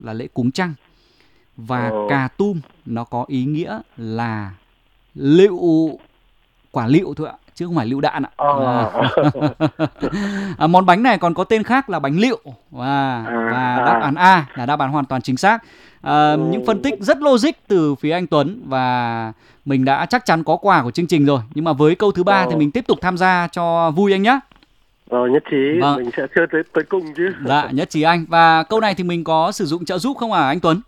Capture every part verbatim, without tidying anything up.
là lễ cúng trăng. Và Ồ. cà tum nó có ý nghĩa là lựu, quả lựu thôi ạ, chứ không phải lựu đạn ạ. À. Ờ. À, món bánh này còn có tên khác là bánh lựu. Và, À, và đáp à. án A là đáp án hoàn toàn chính xác. À, những phân tích Ừm, rất logic từ phía anh Tuấn, và mình đã chắc chắn có quà của chương trình rồi. Nhưng mà với câu thứ ba thì Ồ. mình tiếp tục tham gia cho vui anh nhé. Rồi, nhất trí, Vâng, mình sẽ chơi tới tới cùng chứ. dạ nhất trí anh. Và câu này thì mình có sử dụng trợ giúp không à anh Tuấn?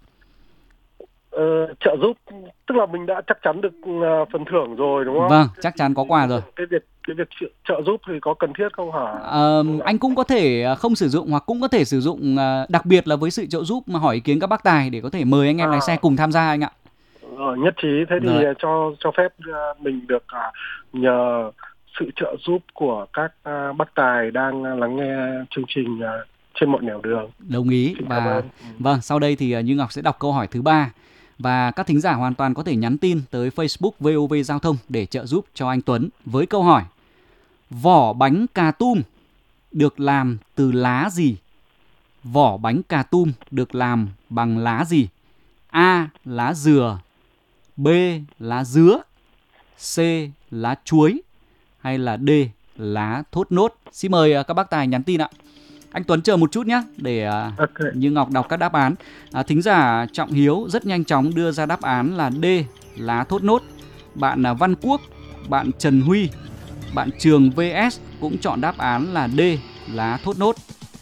Ờ, trợ giúp tức là mình đã chắc chắn được ờ, phần thưởng rồi đúng không? Vâng, Thế chắc thì chắn có quà cái rồi. việc cái việc cái việc trợ, trợ giúp thì có cần thiết không hả? Ờ, anh cũng có thể không sử dụng, hoặc cũng có thể sử dụng, ờ, đặc biệt là với sự trợ giúp mà hỏi ý kiến các bác tài để có thể mời anh em lái xe À, cùng tham gia anh ạ. rồi, nhất trí. Thế thì Rồi, cho cho phép ờ, mình được ờ, nhờ sự trợ giúp của các ờ, bác tài đang ờ, lắng nghe chương trình ờ, trên mọi nẻo đường. đồng ý. Xin cảm Và ơn. Ừ. vâng, sau đây thì ờ, Như Ngọc sẽ đọc câu hỏi thứ ba. Và các thính giả hoàn toàn có thể nhắn tin tới Facebook vê o vê Giao thông để trợ giúp cho anh Tuấn với câu hỏi: vỏ bánh cà tum được làm từ lá gì? Vỏ bánh cà tum được làm bằng lá gì? A. Lá dừa, B. Lá dứa, C. Lá chuối, hay là D. Lá thốt nốt? Xin mời uh, các bác tài nhắn tin ạ. Anh Tuấn chờ một chút nhé, để uh, Ok. Như Ngọc đọc các đáp án. À, thính giả Trọng Hiếu rất nhanh chóng đưa ra đáp án là D. Lá thốt nốt. Bạn uh, Văn Quốc, bạn Trần Huy, bạn Trường vê ét cũng chọn đáp án là D. Lá thốt nốt.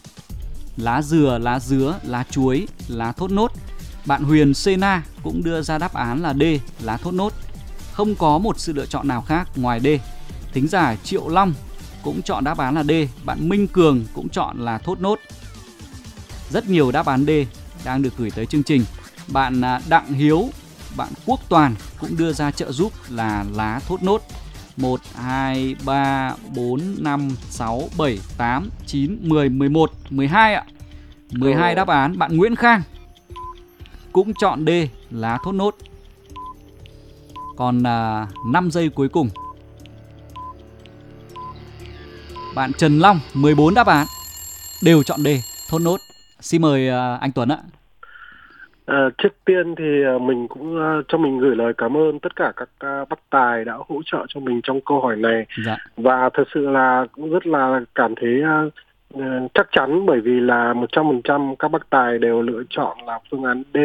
Lá dừa, lá dứa, lá chuối, lá thốt nốt. Bạn Huyền Sena cũng đưa ra đáp án là D. Lá thốt nốt. Không có một sự lựa chọn nào khác ngoài D. Thính giả Triệu Long cũng chọn đáp án là D. Bạn Minh Cường cũng chọn là thốt nốt. Rất nhiều đáp án D đang được gửi tới chương trình. Bạn Đặng Hiếu, bạn Quốc Toàn cũng đưa ra trợ giúp là lá thốt nốt. một, hai, ba, bốn, năm, sáu, bảy, tám, chín, mười, mười một, mười hai ạ. mười hai đáp án. Bạn Nguyễn Khang cũng chọn D. Lá thốt nốt. Còn à, năm giây cuối cùng. Bạn Trần Long, mười bốn đáp án đều chọn D. Thốt nốt. Xin mời à, anh Tuấn ạ. À, trước tiên thì mình cũng uh, cho mình gửi lời cảm ơn tất cả các uh, bác tài đã hỗ trợ cho mình trong câu hỏi này. Dạ. Và thật sự là cũng rất là cảm thấy uh, uh, chắc chắn, bởi vì là một trăm phần trăm các bác tài đều lựa chọn là phương án D,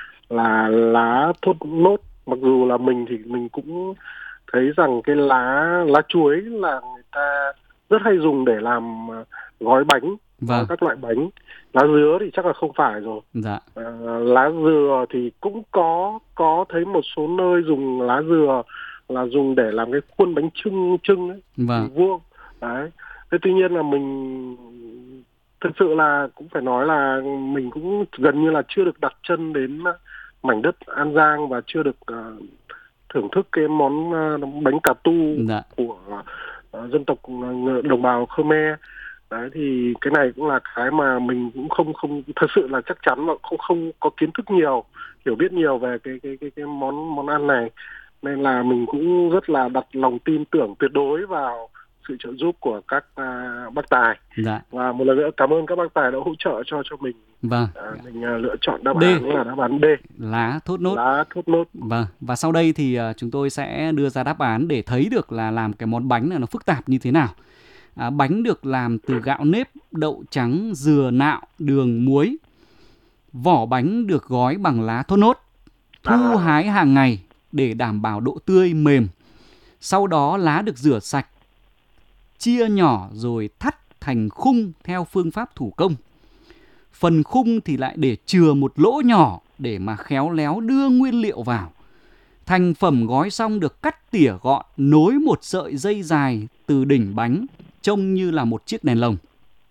là lá thốt nốt. Mặc dù là mình thì mình cũng thấy rằng cái lá lá chuối là người ta rất hay dùng để làm uh, gói bánh, gói Vâng. các loại bánh. Lá dứa thì chắc là không phải rồi. Dạ. À, lá dừa thì cũng có có thấy một số nơi dùng lá dừa là dùng để làm cái khuôn bánh chưng chưng ấy, Vâng. hình vuông đấy. Thế tuy nhiên là mình thực sự là cũng phải nói là mình cũng gần như là chưa được đặt chân đến mảnh đất An Giang và chưa được uh, thưởng thức cái món uh, bánh cà tu Dạ. của uh, dân tộc đồng bào Khmer. Đấy thì cái này cũng là cái mà mình cũng không không thật sự là chắc chắn, và không không có kiến thức nhiều, hiểu biết nhiều về cái cái cái cái món món ăn này, nên là mình cũng rất là đặt lòng tin tưởng tuyệt đối vào sự trợ giúp của các uh, bác tài. Dạ. Và một lần nữa cảm ơn các bác tài đã hỗ trợ cho cho mình. Vâng. À, mình uh, lựa chọn đáp D. án là đáp án D. Lá thốt nốt. Lá thốt nốt. Vâng. Và sau đây thì uh, chúng tôi sẽ đưa ra đáp án để thấy được là làm cái món bánh này nó phức tạp như thế nào. À, bánh được làm từ gạo nếp, đậu trắng, dừa nạo, đường, muối. Vỏ bánh được gói bằng lá thốt nốt, thu À. hái hàng ngày để đảm bảo độ tươi mềm. Sau đó lá được rửa sạch, chia nhỏ rồi thắt thành khung theo phương pháp thủ công. Phần khung thì lại để chừa một lỗ nhỏ để mà khéo léo đưa nguyên liệu vào. Thành phẩm gói xong được cắt tỉa gọn, nối một sợi dây dài từ đỉnh bánh, trông như là một chiếc đèn lồng.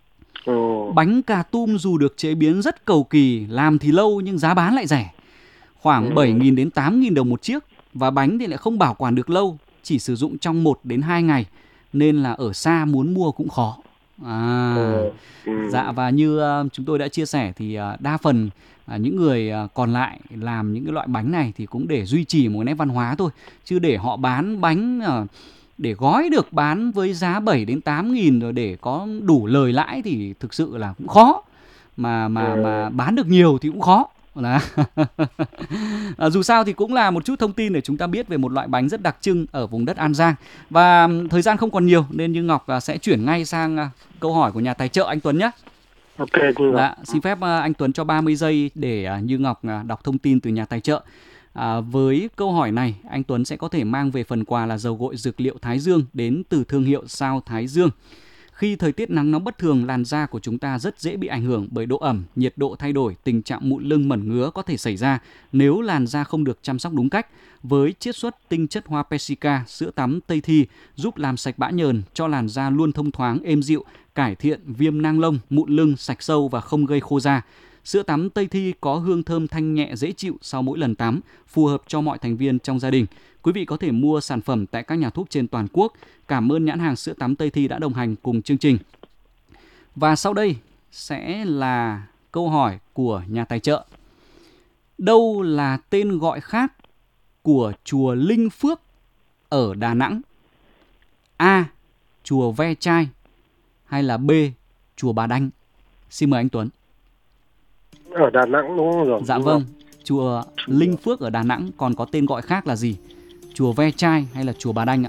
Ồ. Bánh cà tum dù được chế biến rất cầu kỳ, làm thì lâu nhưng giá bán lại rẻ, khoảng bảy nghìn đến tám nghìn đồng một chiếc. Và bánh thì lại không bảo quản được lâu, chỉ sử dụng trong một đến hai ngày, nên là ở xa muốn mua cũng khó. À, Ồ. Ừ. dạ, và như uh, chúng tôi đã chia sẻ thì uh, đa phần uh, những người uh, còn lại làm những cái loại bánh này thì cũng để duy trì một nét văn hóa thôi, chứ để họ bán bánh uh, để gói được bán với giá bảy đến tám nghìn rồi để có đủ lời lãi thì thực sự là cũng khó. mà mà mà bán được nhiều thì cũng khó. Là à, dù sao thì cũng là một chút thông tin để chúng ta biết về một loại bánh rất đặc trưng ở vùng đất An Giang. Và thời gian không còn nhiều nên Như Ngọc sẽ chuyển ngay sang câu hỏi của nhà tài trợ anh Tuấn nhé. Ok, Như Ngọc. Dạ, xin phép anh Tuấn cho ba mươi giây để Như Ngọc đọc thông tin từ nhà tài trợ. À, với câu hỏi này, anh Tuấn sẽ có thể mang về phần quà là dầu gội dược liệu Thái Dương đến từ thương hiệu Sao Thái Dương. Khi thời tiết nắng nóng bất thường, làn da của chúng ta rất dễ bị ảnh hưởng bởi độ ẩm, nhiệt độ thay đổi, tình trạng mụn lưng mẩn ngứa có thể xảy ra nếu làn da không được chăm sóc đúng cách. Với chiết xuất tinh chất hoa Persica, sữa tắm Tây Thi giúp làm sạch bã nhờn, cho làn da luôn thông thoáng, êm dịu, cải thiện viêm nang lông, mụn lưng, sạch sâu và không gây khô da. Sữa tắm Tây Thi có hương thơm thanh nhẹ dễ chịu sau mỗi lần tắm, phù hợp cho mọi thành viên trong gia đình. Quý vị có thể mua sản phẩm tại các nhà thuốc trên toàn quốc. Cảm ơn nhãn hàng sữa tắm Tây Thi đã đồng hành cùng chương trình. Và sau đây sẽ là câu hỏi của nhà tài trợ. Đâu là tên gọi khác của chùa Linh Phước ở Đà Nẵng? A. Chùa Ve Chai hay là B. Chùa Bà Đanh? Xin mời anh Tuấn. Ở Đà Nẵng đúng không? Dạ vâng, chùa Linh Phước ở Đà Nẵng còn có tên gọi khác là gì? Chùa Ve Chai hay là chùa Bà Đanh ạ?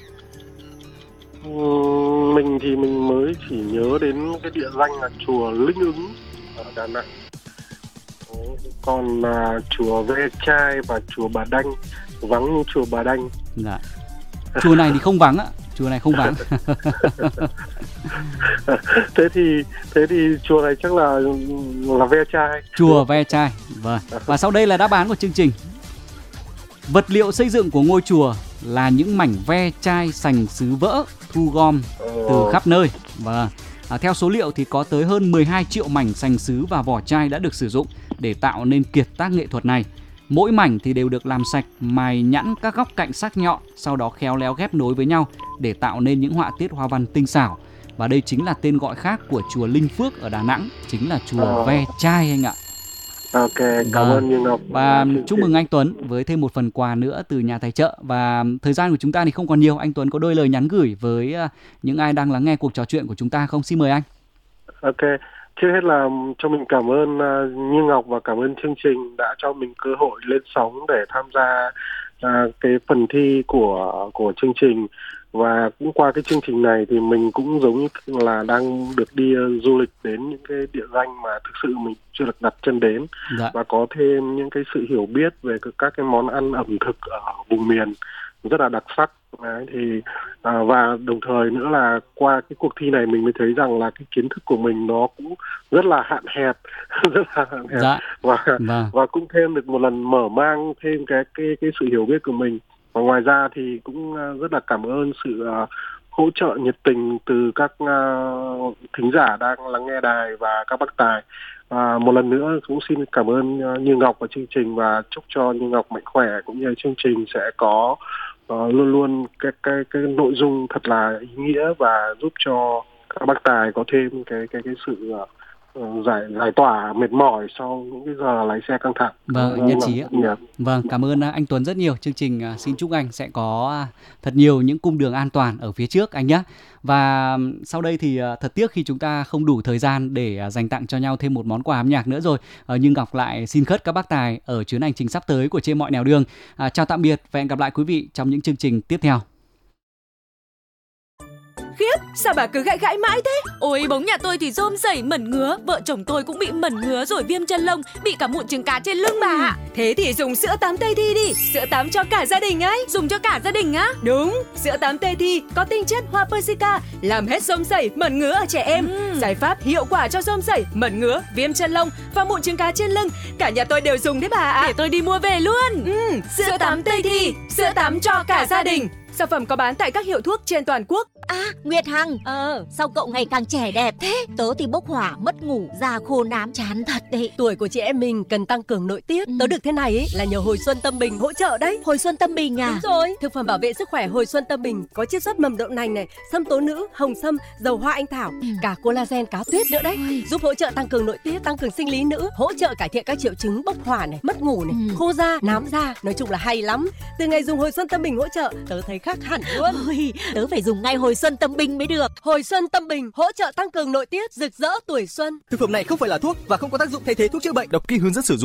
Ừ, mình thì mình mới chỉ nhớ đến cái địa danh là chùa Linh Ứng ở Đà Nẵng. Còn là chùa Ve Chai và chùa Bà Đanh vắng như chùa Bà Đanh. Dạ. Chùa này thì không vắng ạ, chùa này không vắng. thế thì thế thì chùa này chắc là là Ve Chai. Chùa Ve Chai. Vâng. Và sau đây là đáp án của chương trình. Vật liệu xây dựng của ngôi chùa là những mảnh ve chai sành sứ vỡ thu gom từ khắp nơi. Và à, theo số liệu thì có tới hơn mười hai triệu mảnh sành sứ và vỏ chai đã được sử dụng để tạo nên kiệt tác nghệ thuật này. Mỗi mảnh thì đều được làm sạch, mài nhẵn các góc cạnh sắc nhọn, sau đó khéo léo ghép nối với nhau để tạo nên những họa tiết hoa văn tinh xảo. Và đây chính là tên gọi khác của chùa Linh Phước ở Đà Nẵng, chính là chùa Ve Chai anh ạ. Ok, cảm ơn Như Ngọc. Và chúc mừng anh Tuấn với thêm một phần quà nữa từ nhà tài trợ. Và thời gian của chúng ta thì không còn nhiều. Anh Tuấn có đôi lời nhắn gửi với những ai đang lắng nghe cuộc trò chuyện của chúng ta không? Xin mời anh. Ok, trước hết là cho mình cảm ơn Như Ngọc và cảm ơn chương trình đã cho mình cơ hội lên sóng để tham gia uh, cái phần thi của của chương trình. Và cũng qua cái chương trình này thì mình cũng giống như là đang được đi uh, du lịch đến những cái địa danh mà thực sự mình chưa được đặt chân đến. Dạ. Và có thêm những cái sự hiểu biết về các cái món ăn ẩm thực ở vùng miền rất là đặc sắc. Đấy, thì à, và đồng thời nữa là qua cái cuộc thi này mình mới thấy rằng là cái kiến thức của mình nó cũng rất là hạn hẹp, rất là hạn hẹp. Dạ. và vâng. và cũng thêm được một lần mở mang thêm cái cái cái sự hiểu biết của mình. Và ngoài ra thì cũng rất là cảm ơn sự uh, hỗ trợ nhiệt tình từ các uh, thính giả đang lắng nghe đài và các bác tài. À, một lần nữa cũng xin cảm ơn uh, Như Ngọc và chương trình, và chúc cho Như Ngọc mạnh khỏe, cũng như chương trình sẽ có uh, luôn luôn cái cái cái nội dung thật là ý nghĩa và giúp cho các bác tài có thêm cái cái cái sự uh, giải giải tỏa mệt mỏi sau những cái giờ lái xe căng thẳng. Vâng, nhất trí ạ. Vâng, cảm ơn anh Tuấn rất nhiều. Chương trình xin chúc anh sẽ có thật nhiều những cung đường an toàn ở phía trước anh nhé. Và sau đây thì thật tiếc khi chúng ta không đủ thời gian để dành tặng cho nhau thêm một món quà âm nhạc nữa rồi. Nhưng Ngọc lại xin khất các bác tài ở chuyến hành trình sắp tới của Trên Mọi Nẻo Đường. À, chào tạm biệt và hẹn gặp lại quý vị trong những chương trình tiếp theo. Khiếp, sao bà cứ gãi gãi mãi thế? Ôi, bóng nhà tôi thì rôm rẩy mẩn ngứa, vợ chồng tôi cũng bị mẩn ngứa rồi viêm chân lông, bị cả mụn trứng cá trên lưng bà ạ. Ừ. Thế thì dùng sữa tắm Tây Thi đi, sữa tắm cho cả gia đình ấy. Dùng cho cả gia đình á? Đúng, sữa tắm Tây Thi có tinh chất hoa Persica, làm hết rôm rẩy, mẩn ngứa ở trẻ em. Ừ. Giải pháp hiệu quả cho rôm rẩy, mẩn ngứa, viêm chân lông và mụn trứng cá trên lưng. Cả nhà tôi đều dùng đấy bà ạ. Để tôi đi mua về luôn. Ừ, sữa, sữa tắm Tây Thi, sữa tắm cho cả gia đình. Sản phẩm có bán tại các hiệu thuốc trên toàn quốc. À, Nguyệt Hằng, ờ, sao cậu ngày càng trẻ đẹp thế? Tớ thì bốc hỏa, mất ngủ, da khô nám, chán thật đấy. Tuổi của chị em mình cần tăng cường nội tiết. Ừ. Tớ được thế này ấy là nhờ Hồi Xuân Tâm Bình hỗ trợ đấy. Hồi Xuân Tâm Bình à? Đúng rồi. Thực phẩm bảo vệ sức khỏe Hồi Xuân Tâm Bình có chiết xuất mầm đậu nành này, sâm tố nữ, hồng sâm, dầu hoa anh thảo, ừ. cả collagen cá tuyết nữa đấy. Ôi. Giúp hỗ trợ tăng cường nội tiết, tăng cường sinh lý nữ, hỗ trợ cải thiện các triệu chứng bốc hỏa này, mất ngủ này, ừ. khô da, nám da. Nói chung là hay lắm. Từ ngày dùng Hồi Xuân Tâm Bình hỗ trợ, tớ thấy khác hẳn luôn. Ôi, tớ phải dùng ngay Hồi xuân tâm bình mới được. Hồi xuân tâm bình hỗ trợ tăng cường nội tiết, rực rỡ tuổi xuân. Thực phẩm này không phải là thuốc và không có tác dụng thay thế thuốc chữa bệnh. Đọc kỹ hướng dẫn sử dụng